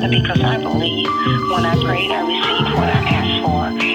because I believe when I prayed, I received what I asked for.